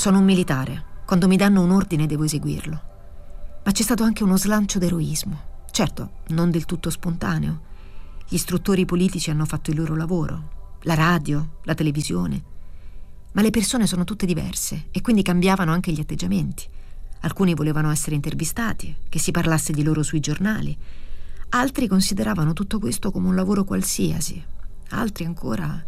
Sono un militare. Quando mi danno un ordine devo eseguirlo. Ma c'è stato anche uno slancio d'eroismo. Certo, non del tutto spontaneo. Gli istruttori politici hanno fatto il loro lavoro, la radio, la televisione. Ma le persone sono tutte diverse e quindi cambiavano anche gli atteggiamenti. Alcuni volevano essere intervistati, che si parlasse di loro sui giornali. Altri consideravano tutto questo come un lavoro qualsiasi. Altri ancora...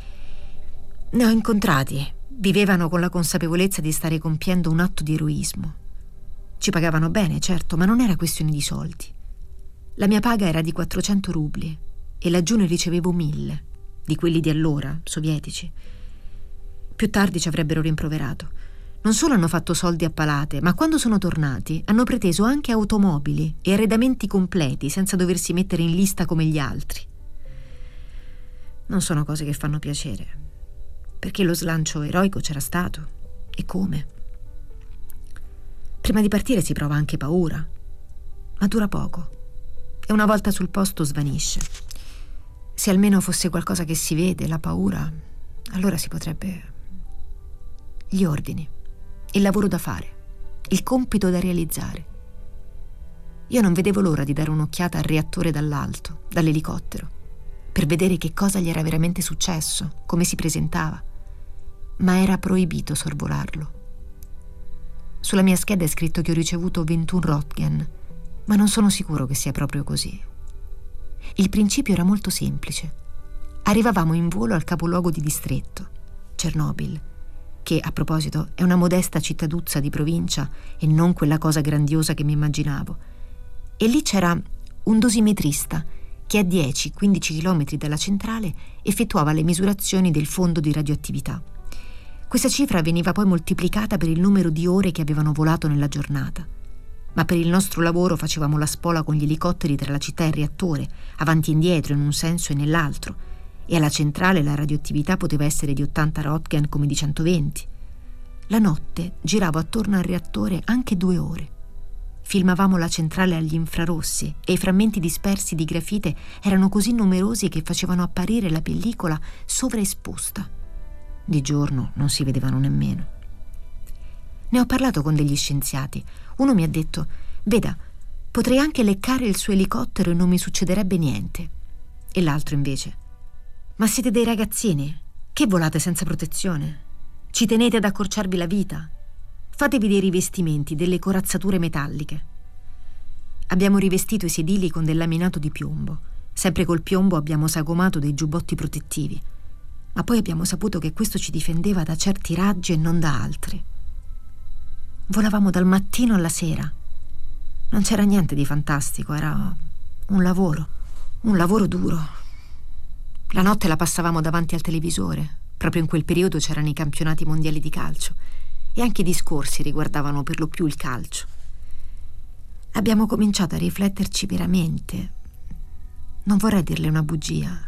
Ne ho incontrati. Vivevano con la consapevolezza di stare compiendo un atto di eroismo. Ci pagavano bene, certo, ma non era questione di soldi. La mia paga era di 400 rubli e laggiù ne ricevevo 1000, di quelli di allora, sovietici. Più tardi ci avrebbero rimproverato. Non solo hanno fatto soldi a palate, ma quando sono tornati hanno preteso anche automobili e arredamenti completi senza doversi mettere in lista come gli altri. Non sono cose che fanno piacere, perché lo slancio eroico c'era stato. E come? Prima di partire si prova anche paura, ma dura poco e una volta sul posto svanisce. Se almeno fosse qualcosa che si vede, la paura, allora si potrebbe... Gli ordini, il lavoro da fare, il compito da realizzare. Io non vedevo l'ora di dare un'occhiata al reattore dall'alto, dall'elicottero, per vedere che cosa gli era veramente successo, come si presentava. Ma era proibito sorvolarlo. Sulla mia scheda è scritto che ho ricevuto 21 Röntgen, ma non sono sicuro che sia proprio così. Il principio era molto semplice. Arrivavamo in volo al capoluogo di distretto, Chernobyl, che, a proposito, è una modesta cittaduzza di provincia e non quella cosa grandiosa che mi immaginavo. E lì c'era un dosimetrista che a 10-15 chilometri dalla centrale effettuava le misurazioni del fondo di radioattività. Questa cifra veniva poi moltiplicata per il numero di ore che avevano volato nella giornata. Ma per il nostro lavoro facevamo la spola con gli elicotteri tra la città e il reattore, avanti e indietro in un senso e nell'altro, e alla centrale la radioattività poteva essere di 80 Röntgen come di 120. La notte giravo attorno al reattore anche 2 ore. Filmavamo la centrale agli infrarossi e i frammenti dispersi di grafite erano così numerosi che facevano apparire la pellicola sovraesposta. Di giorno non si vedevano nemmeno. Ne ho parlato con degli scienziati. Uno mi ha detto: veda, potrei anche leccare il suo elicottero e non mi succederebbe niente. E l'altro invece: ma siete dei ragazzini? Che volate senza protezione? Ci tenete ad accorciarvi la vita? Fatevi dei rivestimenti, delle corazzature metalliche. Abbiamo rivestito i sedili con del laminato di piombo. Sempre col piombo abbiamo sagomato dei giubbotti protettivi. Ma poi abbiamo saputo che questo ci difendeva da certi raggi e non da altri. Volavamo dal mattino alla sera. Non c'era niente di fantastico, era un lavoro duro. La notte la passavamo davanti al televisore. Proprio in quel periodo c'erano i campionati mondiali di calcio e anche i discorsi riguardavano per lo più il calcio. Abbiamo cominciato a rifletterci veramente. Non vorrei dirle una bugia.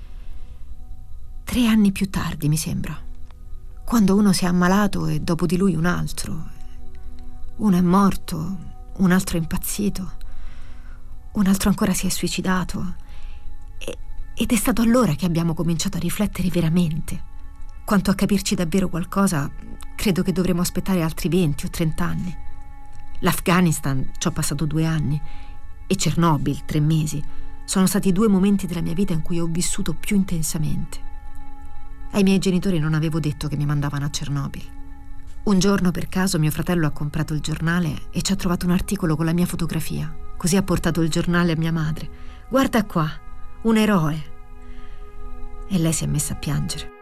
3 anni più tardi, mi sembra. Quando uno si è ammalato e dopo di lui un altro. Uno è morto, un altro è impazzito, un altro ancora si è suicidato. Ed è stato allora che abbiamo cominciato a riflettere veramente. Quanto a capirci davvero qualcosa, credo che dovremo aspettare altri 20 o 30 anni. L'Afghanistan ci ho passato 2 anni e Chernobyl 3 mesi. Sono stati 2 momenti della mia vita in cui ho vissuto più intensamente. Ai miei genitori non avevo detto che mi mandavano a Chernobyl. Un giorno per caso mio fratello ha comprato il giornale e ci ha trovato un articolo con la mia fotografia. Così ha portato il giornale a mia madre. Guarda qua, un eroe. E lei si è messa a piangere.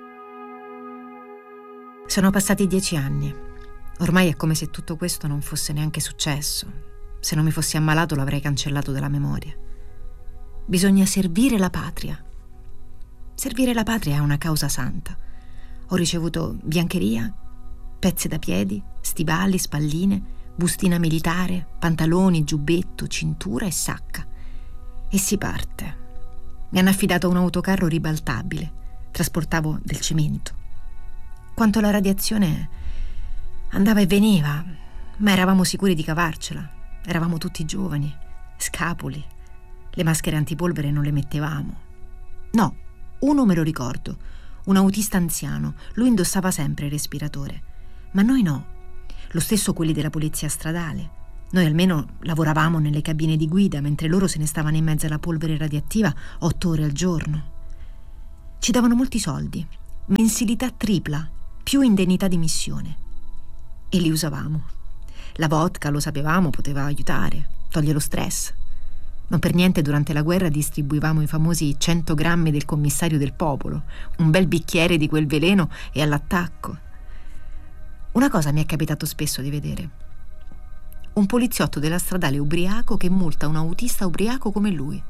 Sono passati 10 anni. Ormai è come se tutto questo non fosse neanche successo. Se non mi fossi ammalato l'avrei cancellato dalla memoria. Bisogna servire la patria. Servire la patria è una causa santa. Ho ricevuto biancheria, pezze da piedi, stivali, spalline, bustina militare, pantaloni, giubbetto, cintura e sacca. E si parte. Mi hanno affidato un autocarro ribaltabile. Trasportavo del cemento. Quanto alla radiazione, andava e veniva, ma eravamo sicuri di cavarcela. Eravamo tutti giovani, scapoli. Le maschere antipolvere non le mettevamo. No, uno me lo ricordo, un autista anziano. Lui indossava sempre il respiratore. Ma noi no. Lo stesso quelli della polizia stradale. Noi almeno lavoravamo nelle cabine di guida, mentre loro se ne stavano in mezzo alla polvere radioattiva 8 ore al giorno. Ci davano molti soldi, mensilità tripla, più indennità di missione. E li usavamo. La vodka, lo sapevamo, poteva aiutare, toglie lo stress. Non per niente durante la guerra distribuivamo i famosi 100 grammi del commissario del popolo, un bel bicchiere di quel veleno e all'attacco. Una cosa mi è capitato spesso di vedere. Un poliziotto della stradale ubriaco che multa un autista ubriaco come lui.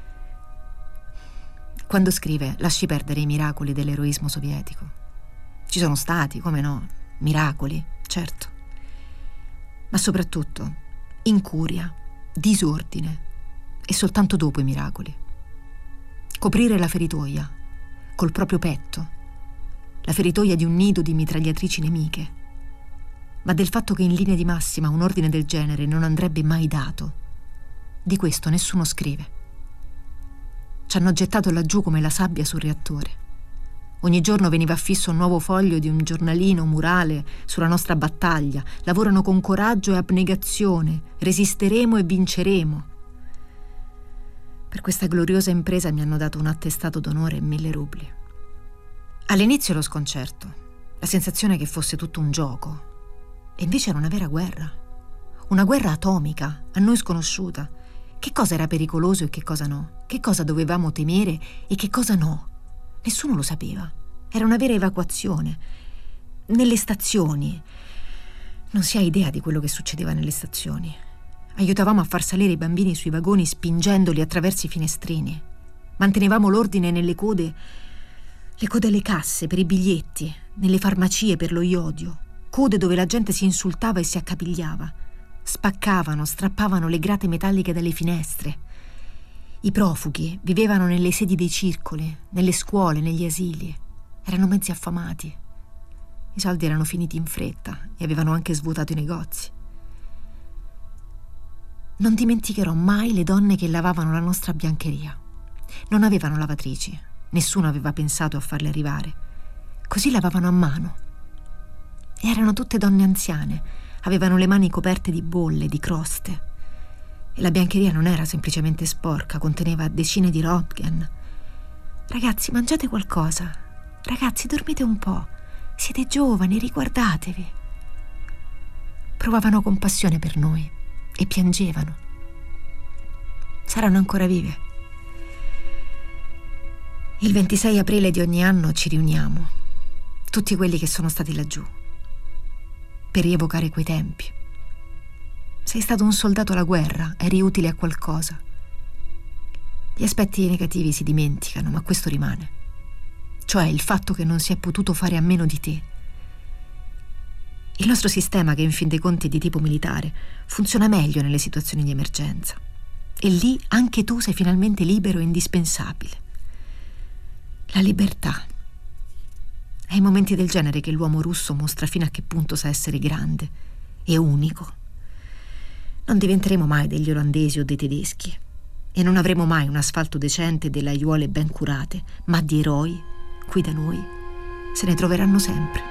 Quando scrive, lasci perdere i miracoli dell'eroismo sovietico. Ci sono stati, come no, miracoli, certo. Ma soprattutto incuria, disordine e soltanto dopo i miracoli. Coprire la feritoia col proprio petto, la feritoia di un nido di mitragliatrici nemiche, ma del fatto che in linea di massima un ordine del genere non andrebbe mai dato. Di questo nessuno scrive. Ci hanno gettato laggiù come la sabbia sul reattore. Ogni giorno veniva affisso un nuovo foglio di un giornalino murale sulla nostra battaglia. Lavorano con coraggio e abnegazione. Resisteremo e vinceremo. Per questa gloriosa impresa mi hanno dato un attestato d'onore e 1000 rubli. All'inizio lo sconcerto, la sensazione che fosse tutto un gioco. E invece era una vera guerra. Una guerra atomica, a noi sconosciuta. Che cosa era pericoloso e che cosa no? Che cosa dovevamo temere e che cosa no? Nessuno lo sapeva. Era una vera evacuazione. Nelle stazioni. Non si ha idea di quello che succedeva nelle stazioni. Aiutavamo a far salire i bambini sui vagoni spingendoli attraverso i finestrini. Mantenevamo l'ordine nelle code, le code alle casse per i biglietti, nelle farmacie per lo iodio, code dove la gente si insultava e si accapigliava. Spaccavano, strappavano le grate metalliche dalle finestre. I profughi vivevano nelle sedi dei circoli, nelle scuole, negli asili. Erano mezzi affamati. I soldi erano finiti in fretta e avevano anche svuotato i negozi. Non dimenticherò mai le donne che lavavano la nostra biancheria. Non avevano lavatrici, nessuno aveva pensato a farle arrivare. Così lavavano a mano. E erano tutte donne anziane, avevano le mani coperte di bolle, di croste. E la biancheria non era semplicemente sporca, conteneva decine di Röntgen. Ragazzi, mangiate qualcosa. Ragazzi, dormite un po'. Siete giovani, riguardatevi. Provavano compassione per noi e piangevano. Saranno ancora vive. Il 26 aprile di ogni anno ci riuniamo, tutti quelli che sono stati laggiù, per rievocare quei tempi. Sei stato un soldato alla guerra, eri utile a qualcosa. Gli aspetti negativi si dimenticano, ma questo rimane. Cioè il fatto che non si è potuto fare a meno di te. Il nostro sistema, che in fin dei conti è di tipo militare, funziona meglio nelle situazioni di emergenza. E lì anche tu sei finalmente libero e indispensabile. La libertà. È in momenti del genere che l'uomo russo mostra fino a che punto sa essere grande e unico. Non diventeremo mai degli olandesi o dei tedeschi e non avremo mai un asfalto decente e delle aiuole ben curate, ma di eroi, qui da noi, se ne troveranno sempre.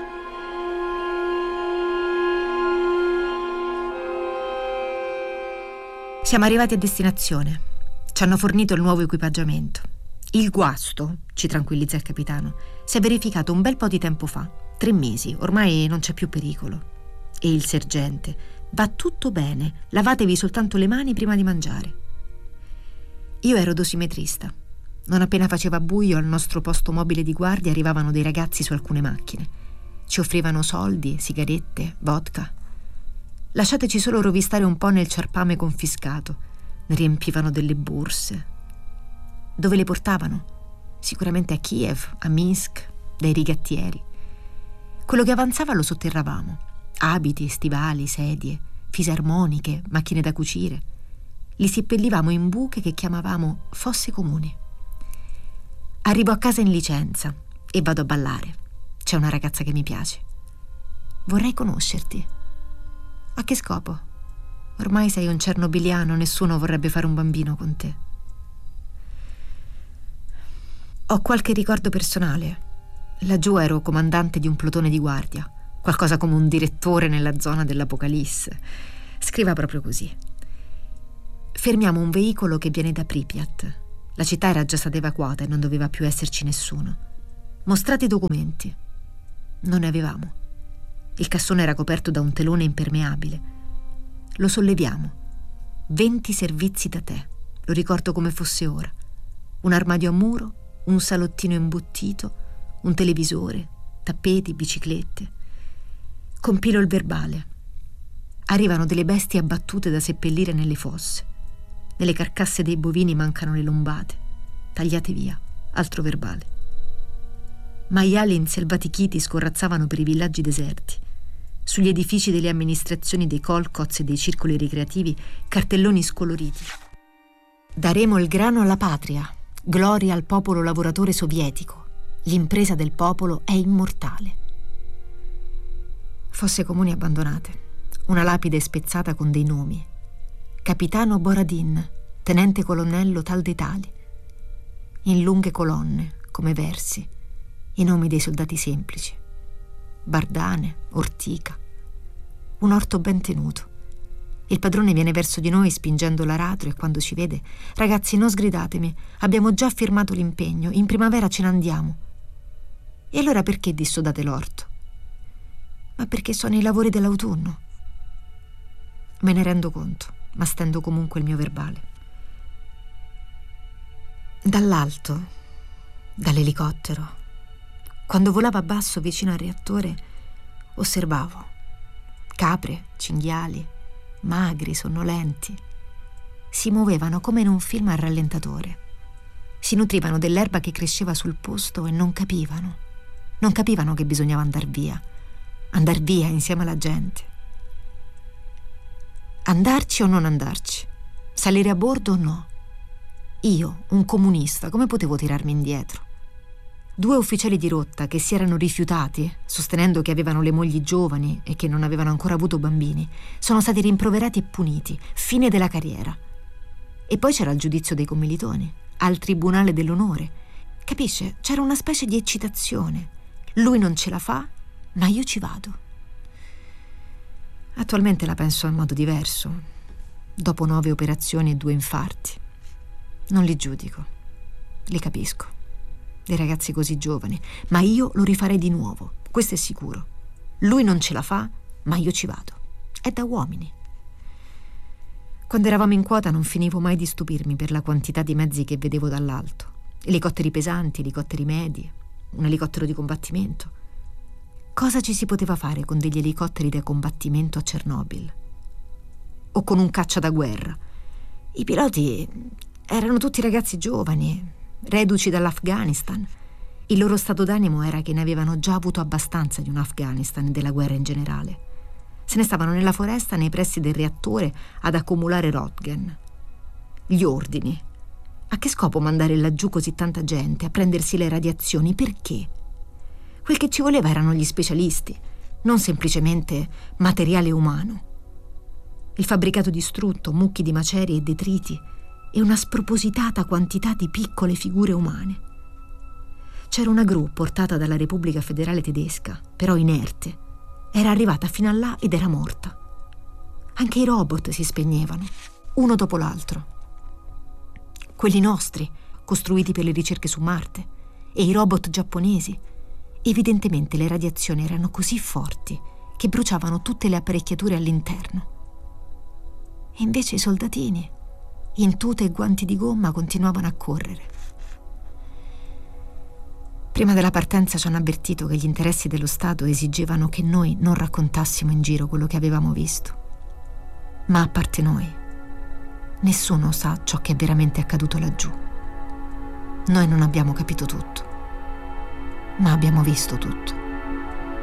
Siamo arrivati a destinazione. Ci hanno fornito il nuovo equipaggiamento. Il guasto, ci tranquillizza il capitano, si è verificato un bel po' di tempo fa, 3 mesi, ormai non c'è più pericolo. E il sergente: va tutto bene, lavatevi soltanto le mani prima di mangiare. Io ero dosimetrista. Non appena faceva buio, al nostro posto mobile di guardia arrivavano dei ragazzi su alcune macchine. Ci offrivano soldi, sigarette, vodka. Lasciateci solo rovistare un po' nel ciarpame confiscato. Ne riempivano delle borse. Dove le portavano? Sicuramente a Kiev, a Minsk, dai rigattieri. Quello che avanzava lo sotterravamo. Abiti, stivali, sedie, fisarmoniche, macchine da cucire. Li seppellivamo in buche che chiamavamo fosse comuni. Arrivo a casa in licenza e vado a ballare. C'è una ragazza che mi piace. Vorrei conoscerti. A che scopo? Ormai sei un cernobiliano, nessuno vorrebbe fare un bambino con te. Ho qualche ricordo personale. Laggiù ero comandante di un plotone di guardia. qualcosa come un direttore nella zona dell'Apocalisse. Scriva proprio così: fermiamo un veicolo che viene da Pripyat. La città era già stata evacuata e non doveva più esserci nessuno. Mostrate i documenti. Non ne avevamo. Il cassone era coperto da un telone impermeabile. Lo solleviamo. 20 servizi da tè. Lo ricordo come fosse ora. Un armadio a muro, un salottino imbottito, un televisore, tappeti, biciclette. Compilo il verbale. Arrivano delle bestie abbattute da seppellire nelle fosse. Nelle carcasse dei bovini mancano le lombate. Tagliate via. Altro verbale. Maiali inselvatichiti scorrazzavano per i villaggi deserti. Sugli edifici delle amministrazioni dei kolkhoz e dei circoli ricreativi cartelloni scoloriti. Daremo il grano alla patria. Gloria al popolo lavoratore sovietico. L'impresa del popolo è immortale. Fosse comuni abbandonate. Una lapide spezzata con dei nomi. Capitano Boradin, tenente colonnello tal dei tali. In lunghe colonne, come versi, i nomi dei soldati semplici. Bardane, ortica. Un orto ben tenuto. Il padrone viene verso di noi spingendo l'aratro e quando ci vede: ragazzi, non sgridatemi, abbiamo già firmato l'impegno, in primavera ce ne andiamo. E allora perché dissodate l'orto? Ma perché sono i lavori dell'autunno. Me ne rendo conto, ma stendo comunque il mio verbale. Dall'alto, dall'elicottero, quando volava basso vicino al reattore, osservavo capre, cinghiali, magri, sonnolenti. Si muovevano come in un film a rallentatore. Si nutrivano dell'erba che cresceva sul posto e non capivano che bisognava andar via insieme alla gente. Andarci o non andarci? Salire a bordo o no? Io, un comunista, come potevo tirarmi indietro? 2 ufficiali di rotta che si erano rifiutati, sostenendo che avevano le mogli giovani e che non avevano ancora avuto bambini, sono stati rimproverati e puniti. Fine della carriera. E poi c'era il giudizio dei commilitoni, al Tribunale dell'Onore. Capisce? C'era una specie di eccitazione. Lui non ce la fa, ma io ci vado. Attualmente la penso in modo diverso, dopo 9 operazioni e 2 infarti. Non li giudico, li capisco. Dei ragazzi così giovani, ma io lo rifarei di nuovo, questo è sicuro. Lui non ce la fa, ma io ci vado. È da uomini. Quando eravamo in quota non finivo mai di stupirmi per la quantità di mezzi che vedevo dall'alto. Elicotteri pesanti, elicotteri medi, un elicottero di combattimento. Cosa ci si poteva fare con degli elicotteri da combattimento a Chernobyl? O con un caccia da guerra? I piloti erano tutti ragazzi giovani, reduci dall'Afghanistan. Il loro stato d'animo era che ne avevano già avuto abbastanza di un Afghanistan e della guerra in generale. Se ne stavano nella foresta nei pressi del reattore ad accumulare Röntgen. Gli ordini. A che scopo mandare laggiù così tanta gente a prendersi le radiazioni? Perché? Quel che ci voleva erano gli specialisti, non semplicemente materiale umano. Il fabbricato distrutto, mucchi di macerie e detriti e una spropositata quantità di piccole figure umane. C'era una gru portata dalla Repubblica Federale Tedesca, però inerte. Era arrivata fino a là ed era morta. Anche i robot si spegnevano, uno dopo l'altro. Quelli nostri, costruiti per le ricerche su Marte, e i robot giapponesi. Evidentemente le radiazioni erano così forti che bruciavano tutte le apparecchiature all'interno. E invece i soldatini, in tute e guanti di gomma, continuavano a correre. Prima della partenza ci hanno avvertito che gli interessi dello Stato esigevano che noi non raccontassimo in giro quello che avevamo visto. Ma a parte noi, nessuno sa ciò che è veramente accaduto laggiù. Noi non abbiamo capito tutto, ma abbiamo visto tutto.